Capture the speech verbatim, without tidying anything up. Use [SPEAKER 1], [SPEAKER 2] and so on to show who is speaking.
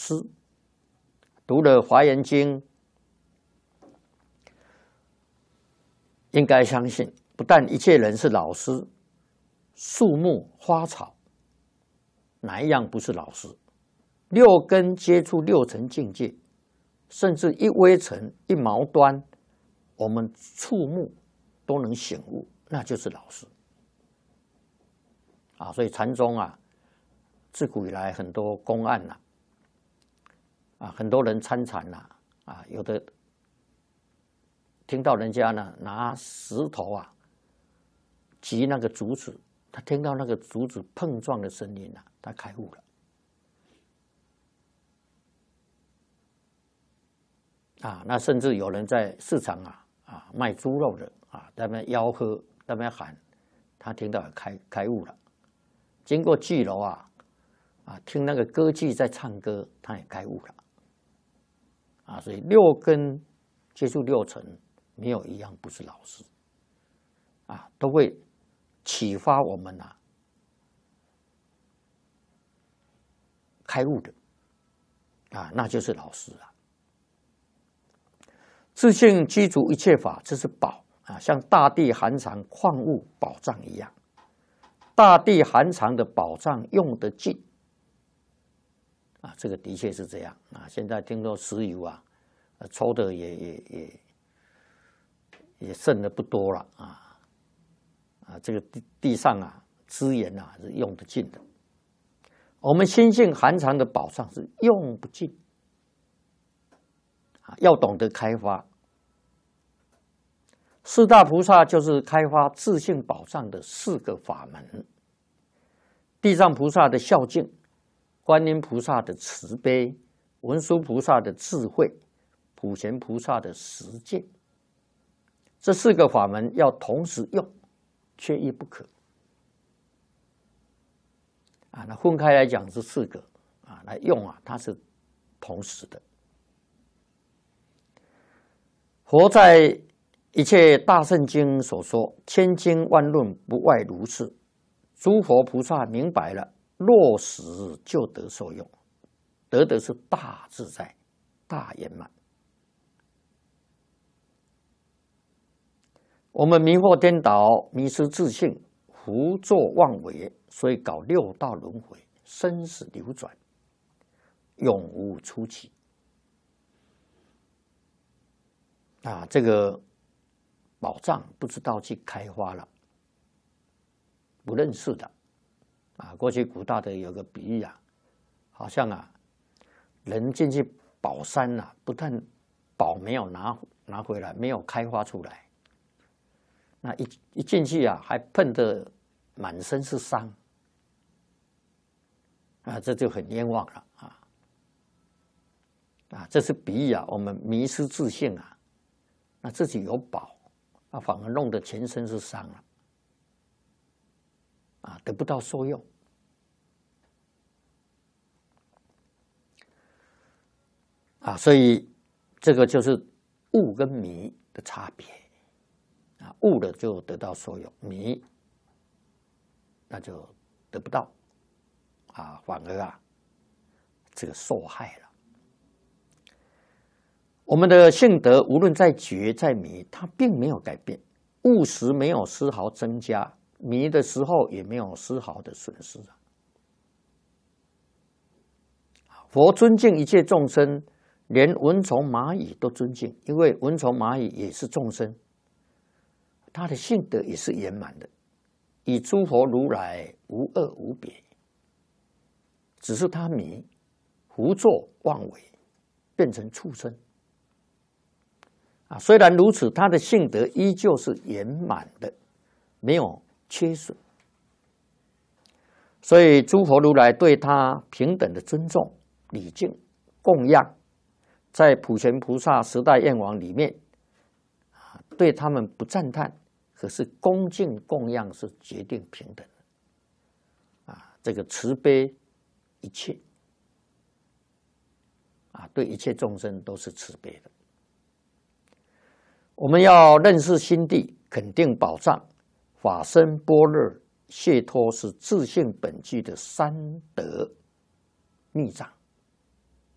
[SPEAKER 1] 师。读了《华严经》，应该相信，不但一切人是老师，树木花草，哪一样不是老师？六根接触六尘境界，甚至一微尘、一毛端，我们触目都能醒悟，那就是老师。啊，所以禅宗啊，自古以来很多公案呐、啊，啊，很多人参禅呐、啊，啊，有的听到人家呢拿石头啊击那个竹子，他听到那个竹子碰撞的声音啊，他开悟了。啊，那甚至有人在市场啊啊卖猪肉的啊，在那边吆喝，在那边喊，他听到开开悟了。经过聚楼啊啊，听那个歌妓在唱歌，他也开悟了。啊，所以六根接触六尘，没有一样不是老师。啊，都会启发我们啊开悟的。啊，那就是老师啊。自性具足一切法，这是宝啊，像大地含藏矿物宝藏一样。大地含藏的宝藏用得尽啊，这个的确是这样啊。现在听说石油啊，抽的也也也也剩的不多了啊啊，这个地地上啊资源啊是用得尽的。我们心性含藏的宝藏是用不尽啊，要懂得开发。四大菩萨就是开发自性宝藏的四个法门：地藏菩萨的孝敬，观音菩萨的慈悲，文殊菩萨的智慧，普贤菩萨的实践。这四个法门要同时用，缺一不可。啊，那分开来讲是四个啊，来用啊，它是同时的。佛在一切大圣经所说，千经万论不外如是。诸佛菩萨明白了，落实就得受用，得的是大自在、大圆满。我们迷惑颠倒，迷失自性，胡作妄为，所以搞六道轮回，生死流转，永无出期。啊，这个宝藏不知道去开发了，不认识的啊。过去古大的有个比喻啊，好像啊，人进去宝山啊，不但宝没有拿拿回来，没有开发出来，那一一进去啊，还碰得满身是伤啊，这就很冤枉了啊啊！这是比喻啊，我们迷失自性啊，那自己有宝。啊，反而弄得全身是伤了，啊，得不到受用。啊，所以这个就是悟跟迷的差别。啊，悟了就得到受用，迷那就得不到，啊，反而啊，这个受害了。我们的性德无论在觉在迷，它并没有改变，悟时没有丝毫增加，迷的时候也没有丝毫的损失。佛尊敬一切众生，连蚊虫蚂蚁都尊敬，因为蚊虫蚂蚁也是众生，他的性德也是圆满的，与诸佛如来无二无别，只是他迷，胡作妄为，变成畜生。啊，虽然如此，他的性德依旧是圆满的，没有缺损。所以诸佛如来对他平等的尊重、礼敬、供养，在普贤菩萨十大愿王里面，啊，对他们不赞叹，可是恭敬供养是决定平等的。啊，这个慈悲一切，啊，对一切众生都是慈悲的。我们要认识心地，肯定宝藏，法身般若解脱是自性本具的三德密藏。